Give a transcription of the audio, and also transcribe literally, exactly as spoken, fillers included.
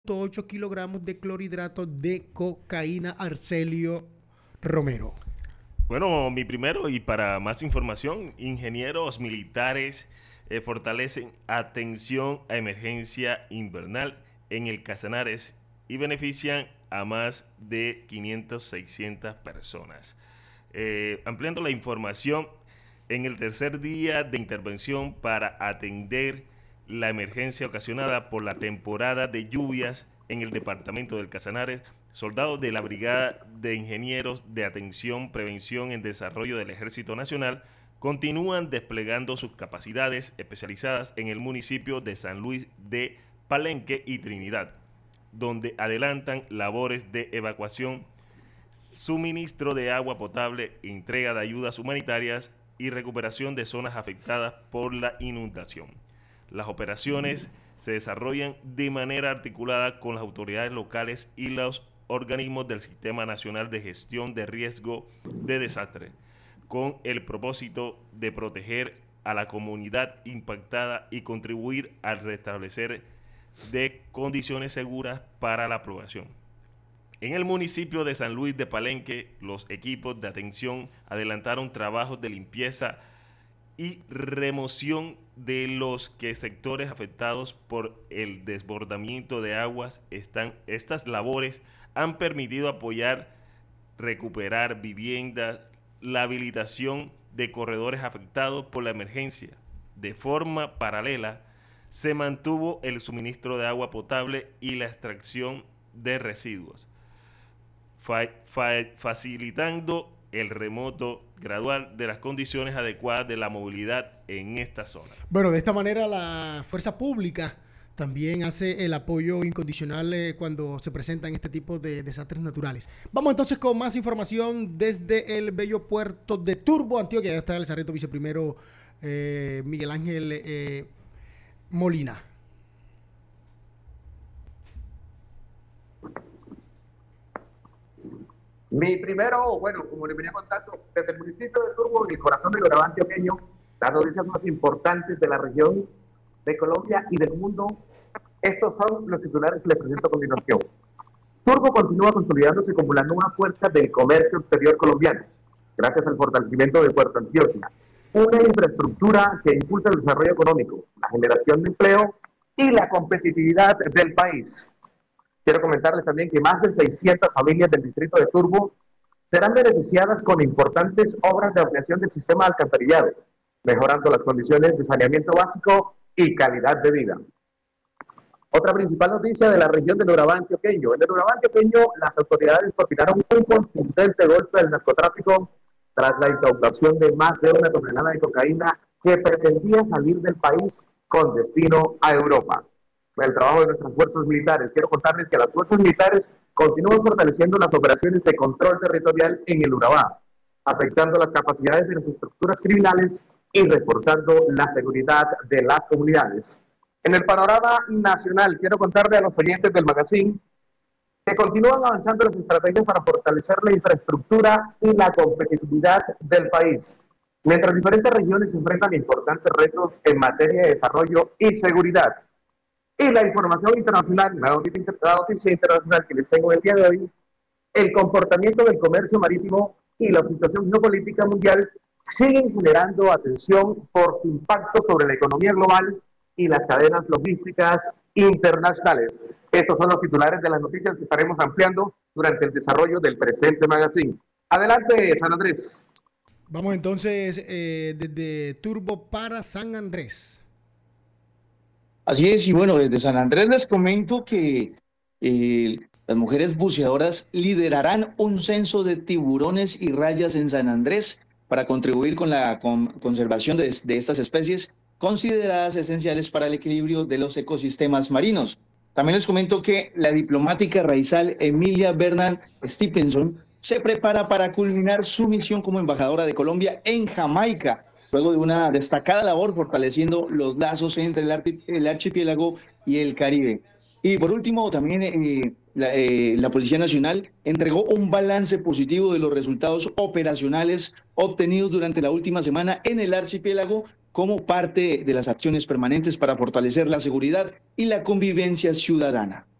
ocho kilogramos de clorhidrato de cocaína. Arcelio Romero. Bueno, mi primero, y para más información, ingenieros militares eh, fortalecen atención a emergencia invernal en el Casanares y benefician a más de quinientas, seiscientas personas. Eh, ampliando la información, en el tercer día de intervención para atender la emergencia ocasionada por la temporada de lluvias en el departamento del Casanares, soldados de la Brigada de Ingenieros de Atención, Prevención y Desarrollo del Ejército Nacional continúan desplegando sus capacidades especializadas en el municipio de San Luis de Palenque y Trinidad, donde adelantan labores de evacuación, suministro de agua potable, entrega de ayudas humanitarias y recuperación de zonas afectadas por la inundación. Las operaciones se desarrollan de manera articulada con las autoridades locales y los organismos del Sistema Nacional de Gestión de Riesgo de Desastre, con el propósito de proteger a la comunidad impactada y contribuir al restablecer de condiciones seguras para la población. En el municipio de San Luis de Palenque, los equipos de atención adelantaron trabajos de limpieza y remoción de los que sectores afectados por el desbordamiento de aguas están. Estas labores han permitido apoyar, recuperar viviendas, la habilitación de corredores afectados por la emergencia. De forma paralela, se mantuvo el suministro de agua potable y la extracción de residuos, fa fa facilitando el remoto gradual de las condiciones adecuadas de la movilidad en esta zona. Bueno, de esta manera la fuerza pública también hace el apoyo incondicional eh, cuando se presentan este tipo de desastres naturales. Vamos entonces con más información desde el bello puerto de Turbo, Antioquia. Ya está el sargento viceprimero eh, Miguel Ángel eh, Molina. Mi primero, bueno, como les venía contando, desde el municipio de Turbo, en el corazón del Urabá antioqueño, las noticias más importantes de la región, de Colombia y del mundo, estos son los titulares que les presento a continuación. Turbo continúa consolidándose como la nueva puerta del comercio exterior colombiano, gracias al fortalecimiento de Puerto Antioquia, una infraestructura que impulsa el desarrollo económico, la generación de empleo y la competitividad del país. Quiero comentarles también que más de seiscientas familias del distrito de Turbo serán beneficiadas con importantes obras de ampliación del sistema de alcantarillado, mejorando las condiciones de saneamiento básico y calidad de vida. Otra principal noticia de la región del Urabá antioqueño. En el Urabá antioqueño, las autoridades coordinaron un contundente golpe al narcotráfico tras la incautación de más de una tonelada de cocaína que pretendía salir del país con destino a Europa. El trabajo de nuestras fuerzas militares. Quiero contarles que las fuerzas militares continúan fortaleciendo las operaciones de control territorial en el Urabá, afectando las capacidades de las estructuras criminales y reforzando la seguridad de las comunidades. En el panorama nacional, quiero contarle a los oyentes del magazine que continúan avanzando las estrategias para fortalecer la infraestructura y la competitividad del país, mientras diferentes regiones enfrentan importantes retos en materia de desarrollo y seguridad. Y la información internacional, la noticia, la noticia internacional que les tengo el día de hoy, el comportamiento del comercio marítimo y la situación geopolítica mundial siguen generando atención por su impacto sobre la economía global y las cadenas logísticas internacionales. Estos son los titulares de las noticias que estaremos ampliando durante el desarrollo del presente magazine. Adelante, San Andrés. Vamos entonces eh, desde Turbo para San Andrés. Así es, y bueno, desde San Andrés les comento que eh, las mujeres buceadoras liderarán un censo de tiburones y rayas en San Andrés para contribuir con la con, conservación de, de estas especies consideradas esenciales para el equilibrio de los ecosistemas marinos. También les comento que la diplomática raizal Emilia Bernal Stephenson se prepara para culminar su misión como embajadora de Colombia en Jamaica, luego de una destacada labor fortaleciendo los lazos entre el, archi el archipiélago y el Caribe. Y por último, también eh, la, eh, la Policía Nacional entregó un balance positivo de los resultados operacionales obtenidos durante la última semana en el archipiélago como parte de las acciones permanentes para fortalecer la seguridad y la convivencia ciudadana.